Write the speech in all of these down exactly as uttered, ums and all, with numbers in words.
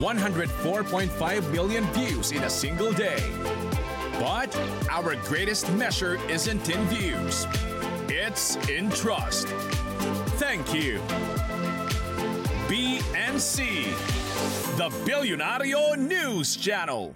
one hundred four point five million views in a single day. But our greatest measure isn't in views, it's in trust. Thank you. B N C, the Billionario News Channel.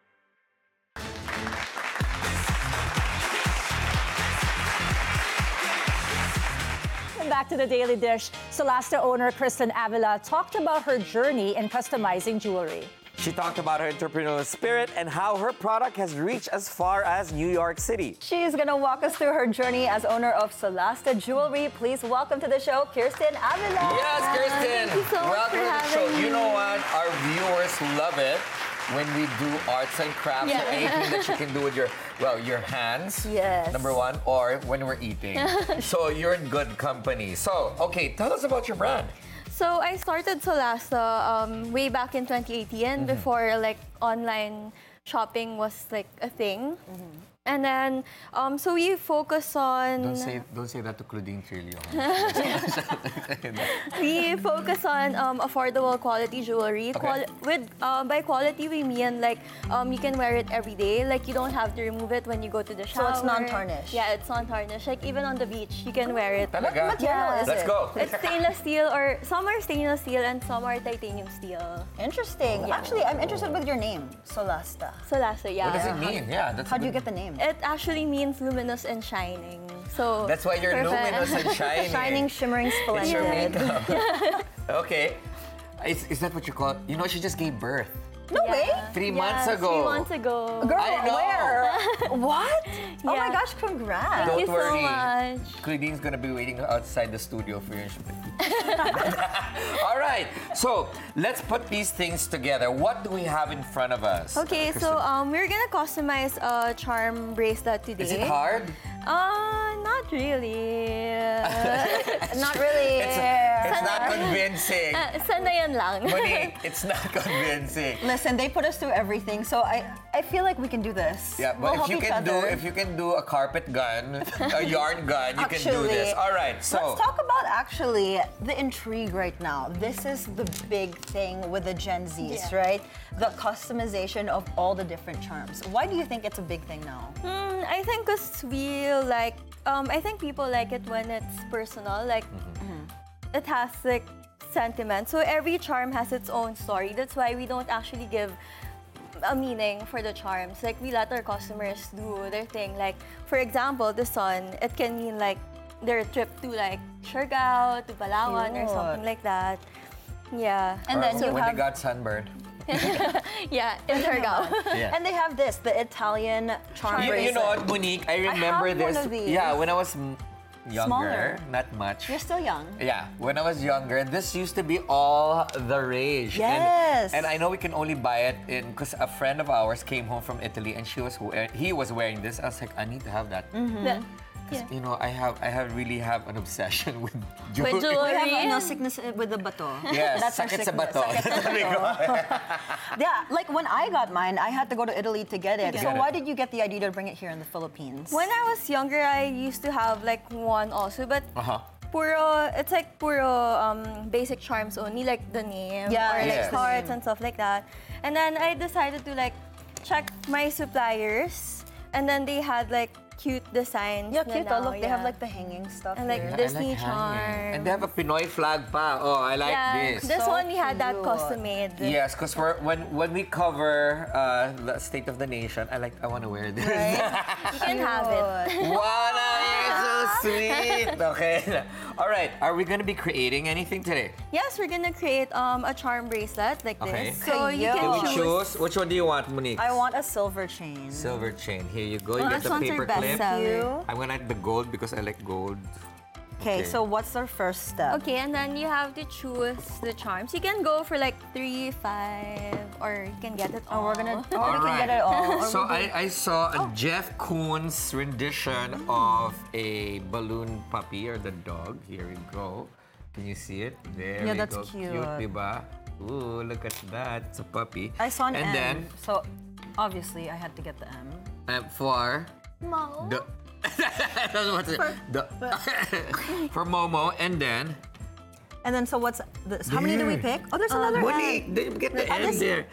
Back to the Daily Dish. Solasta owner Kristen Avila talked about her journey in customizing jewelry. She talked about her entrepreneurial spirit and how her product has reached as far as New York City. She's going to walk us through her journey as owner of Solasta Jewelry. Please welcome to the show, Kristen Avila. Yes, Kristen. Thank you so much welcome for to the having show. me. You know what? Our viewers love it when we do arts and crafts, Yeah. or anything that you can do with your, well, your hands, Yes. number one, or when we're eating. So you're in good company. So, okay, tell us about your brand. So I started Solasta um, way back in twenty eighteen, before like online shopping was like a thing. And then, um, so we focus on... Don't say, don't say that to Claudine Trillo. We focus on um, affordable quality jewelry. Okay. Quali- with uh, by quality we mean like um, you can wear it every day. Like you don't have to remove it when you go to the So shower. it's non-tarnished? Yeah, it's non-tarnished. Like even on the beach, you can wear it. Talaga? What material is Let's it? go. It's stainless steel, or some are stainless steel and some are titanium steel. Interesting. Yeah. Actually, I'm interested with your name, Solasta. Solasta, yeah. What does it mean? Yeah, that's How a do you good- get the name? It actually means luminous and shining. So That's why you're perfect. luminous and shining. Shining, shimmering, It's your splendid. makeup. Okay. Is, is that what you call it? You know, she just gave birth. No Yeah. way. Three Yes, months ago. Three months ago. Girl, I know. where? What? Oh my Yeah. gosh, congrats. Thank Don't you so worry. much. Claudine's gonna be waiting outside the studio for you. All right, so let's put these things together. What do we have in front of us? Okay, Kristen? so um, we're gonna customize a charm bracelet today. Is it hard? Uh, not really. Not really. It's, it's not convincing. Uh, sandayan lang. Monique, it's not convincing. Listen, they put us through everything, so I, I feel like we can do this. Yeah, but We'll if help you each can do other. if you can do a carpet gun, a yarn gun, you can do Actually, this. All right, so let's talk about actually the intrigue right now. This is the big thing with the Gen Zs, Yeah. right? The customization of all the different charms. Why do you think it's a big thing now? Hmm, I think cause we like, um, I think people like it when it's personal. Like, it has like sentiment. So every charm has its own story. That's why we don't actually give a meaning for the charms. Like we let our customers do their thing. Like for example, the sun, it can mean like their trip to like Siargao, to Palawan, or Cute. something like that. Yeah. And then so you when have, they got sunburned. Yeah, in Siargao. Yeah. and they have this, the Italian charm You, bracelet. you know what, Monique? I remember have one this. of these. Yeah, when I was m- younger, Smaller. not much. You're still young. Yeah, when I was younger, this used to be all the rage. Yes. And, and I know we can only buy it in because a friend of ours came home from Italy and she was wear, he was wearing this. I was like, I need to have that. The- 'Cause, yeah. you know, I have I have really have an obsession with jewelry. With jewelry. We have no sickness with the bato. Yes, That's our sakit sa sickness. bato. Sakit sa That's what we bato. call it. Yeah, like when I got mine, I had to go to Italy to get it. To So get it. why did you get the idea to bring it here in the Philippines? When I was younger, I used to have like one also, but Uh-huh. puro, it's like puro um, basic charms only, like the name Yeah, or like yes. cards and stuff like that. And then I decided to like check my suppliers, and then they had like cute designs. Yeah, na cute. now, Oh, look, they have yeah. like the hanging stuff And, like, here. I Disney hanging. charms. And they have a Pinoy flag pa. Oh, I like yeah, this. this So one we had that cute. custom made. Yes, because when when we cover uh, the state of the nation, I like I want to wear this. You can have it. Wow, you're so sweet. Okay. All right. Are we gonna be creating anything today? Yes, we're gonna create um, a charm bracelet like Okay. this. So you Hey, can yo. Can we choose. choose? Which one do you want, Monique? I want a silver chain. Silver chain. Here you go. You Oh, get this the one's our paper best clip. seller. You. I'm gonna like the gold because I like gold. Okay, Okay. so what's our first step? Okay, and then you have to choose the charms. You can go for like three, five, or you can get it all. Oh, we're gonna. Oh, All we can right. get it all. Or So we I, I saw a Jeff Koons rendition of a balloon puppy or the dog. Here we go. Can you see it? There Yeah, we that's go. cute. diba? Ooh, look at that. It's a puppy. I saw an And M. then So obviously I had to get the M. um, for Mo. the I don't know what to say. The, for Momo, and then And then, so what's this? How many do we There. pick? Oh, there's another Monique, end. they get the Oh, end this- there.